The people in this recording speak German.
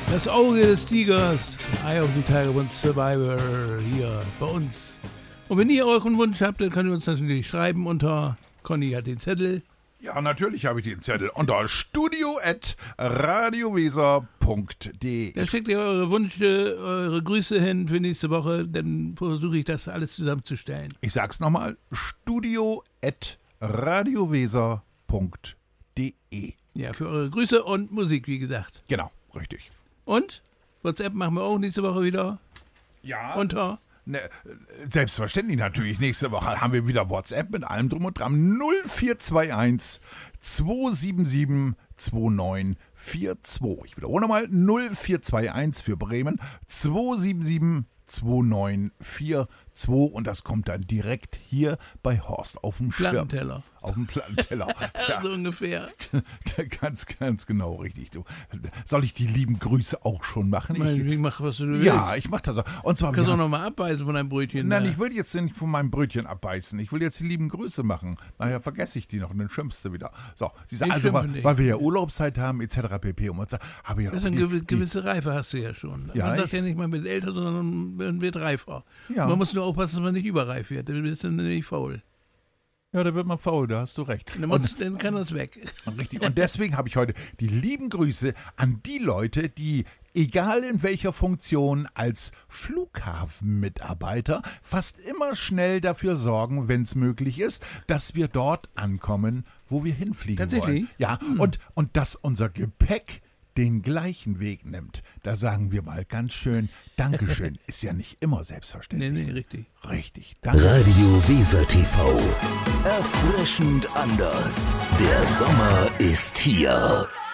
Das Auge des Tigers, Eye of the Tiger und Survivor hier bei uns. Und wenn ihr euren Wunsch habt, dann könnt ihr uns natürlich schreiben unter, Conny hat den Zettel. Ja, natürlich habe ich den Zettel unter studio@radioweser.de. Da schickt ihr eure Wünsche, eure Grüße hin für nächste Woche, dann versuche ich das alles zusammenzustellen. Ich sag's nochmal, studio@radioweser.de. Ja, für eure Grüße und Musik, wie gesagt. Genau, richtig. Und? WhatsApp machen wir auch nächste Woche wieder. Ja. Unter? Ne, selbstverständlich natürlich. Nächste Woche haben wir wieder WhatsApp mit allem drum und dran. 0421 277 2942. Ich wiederhole nochmal. 0421 für Bremen 277 2942. Und das kommt dann direkt hier bei Horst auf dem Schirm. Plattenteller. Auf dem Plattenteller. Ja. So ungefähr. Ganz genau richtig. Du. Soll ich die lieben Grüße auch schon machen? Ich mach, was du willst. Ja, ich mach das auch. Und zwar, kannst du auch nochmal abbeißen von deinem Brötchen. Nein, ich will jetzt nicht von meinem Brötchen abbeißen. Ich will jetzt die lieben Grüße machen. Nachher vergesse ich die noch und dann schimpfst du wieder. So, also, weil wir ja Urlaubszeit haben, etc. pp. Und man sagt, habe ich ja das ist eine gewisse Reife hast du ja schon. Ja, man sagt ja nicht, man wird älter, sondern man wird reifer. Ja. Man muss nur aufpassen, dass man nicht überreif wird. Dann bist du nicht faul. Ja, da wird man faul, da hast du recht. Dann kann das weg. Richtig. Und deswegen habe ich heute die lieben Grüße an die Leute, die, egal in welcher Funktion, als Flughafenmitarbeiter fast immer schnell dafür sorgen, wenn es möglich ist, dass wir dort ankommen, wo wir hinfliegen Tatsächlich? wollen. Ja, und dass unser Gepäck den gleichen Weg nimmt. Da sagen wir mal ganz schön, Dankeschön, ist ja nicht immer selbstverständlich. Nee, richtig. Richtig, danke. Radio Weser TV. Erfrischend anders. Der Sommer ist hier.